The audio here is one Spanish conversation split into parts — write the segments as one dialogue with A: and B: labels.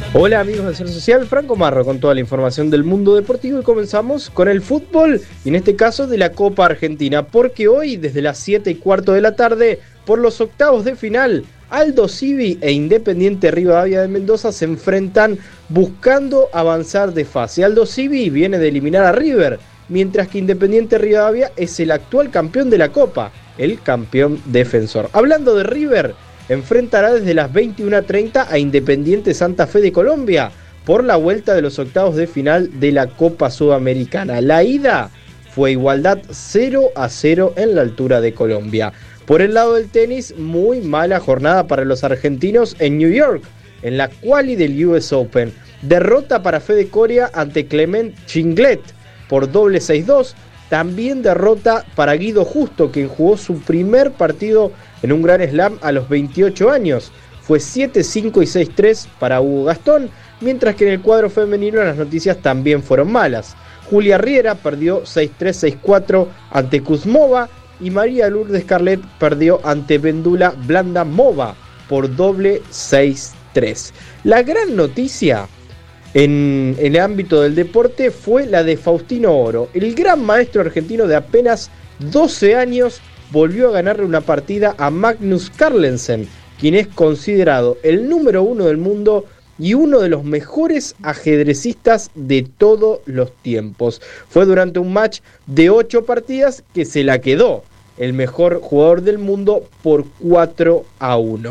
A: Hola amigos de Ser Social, Franco Marro con toda la información del mundo deportivo y comenzamos con el fútbol y en este caso de la Copa Argentina, porque hoy desde las 7:15 de la tarde por los octavos de final Aldo Civi e Independiente Rivadavia de Mendoza se enfrentan buscando avanzar de fase. Aldo Civi viene de eliminar a River, mientras que Independiente Rivadavia es el actual campeón de la Copa, el campeón defensor. Hablando de River, enfrentará desde las 21:30 a Independiente Santa Fe de Colombia por la vuelta de los octavos de final de la Copa Sudamericana. La ida fue igualdad 0-0 en la altura de Colombia. Por el lado del tenis, muy mala jornada para los argentinos en New York, en la quali del US Open. Derrota para Fede Coria ante Clement Chinglet por doble 6-2. También derrota para Guido Justo, quien jugó su primer partido en un Grand Slam a los 28 años. Fue 7-5 y 6-3 para Hugo Gastón, mientras que en el cuadro femenino las noticias también fueron malas. Julia Riera perdió 6-3, 6-4 ante Kuzmova y María Lourdes Carlet perdió ante Vendula Blandamova por doble 6-3. La gran noticia en el ámbito del deporte fue la de Faustino Oro. El gran maestro argentino de apenas 12 años volvió a ganarle una partida a Magnus Carlsen, quien es considerado el número 1 del mundo y uno de los mejores ajedrecistas de todos los tiempos. Fue durante un match de 8 partidas que se la quedó el mejor jugador del mundo por 4-1.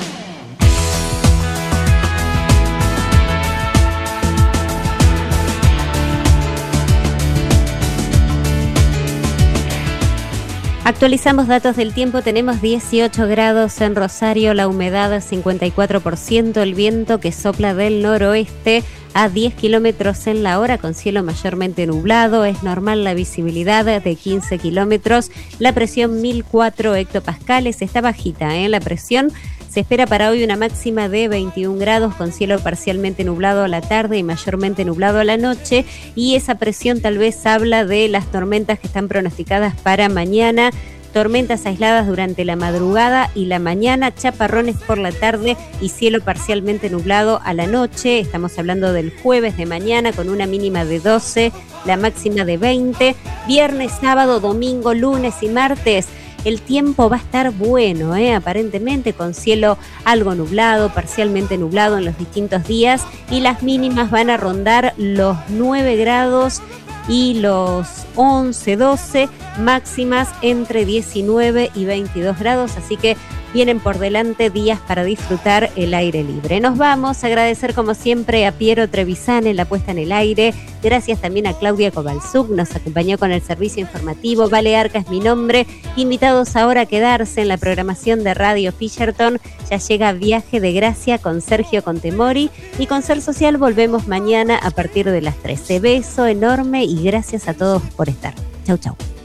B: Actualizamos datos del tiempo, tenemos 18 grados en Rosario, la humedad 54%, el viento que sopla del noroeste a 10 kilómetros en la hora con cielo mayormente nublado, es normal la visibilidad de 15 kilómetros, la presión 1004 hectopascales, está bajita, la presión. Se espera para hoy una máxima de 21 grados con cielo parcialmente nublado a la tarde y mayormente nublado a la noche, y esa presión tal vez habla de las tormentas que están pronosticadas para mañana. Tormentas aisladas durante la madrugada y la mañana, chaparrones por la tarde y cielo parcialmente nublado a la noche. Estamos hablando del jueves de mañana con una mínima de 12, la máxima de 20. Viernes, sábado, domingo, lunes y martes el tiempo va a estar bueno, aparentemente con cielo algo nublado, parcialmente nublado en los distintos días, y las mínimas van a rondar los 9 grados y los 11, 12, máximas entre 19 y 22 grados, así que vienen por delante días para disfrutar el aire libre. Nos vamos a agradecer como siempre a Piero Trevisan en la puesta en el aire, gracias también a Claudia Kovalzuk, nos acompañó con el servicio informativo, Vale Arca es mi nombre, invitados ahora a quedarse en la programación de Radio Fisherton, ya llega Viaje de Gracia con Sergio Contemori y con Ser Social volvemos mañana a partir de las 13. Beso enorme y gracias a todos por estar. Chau, chau.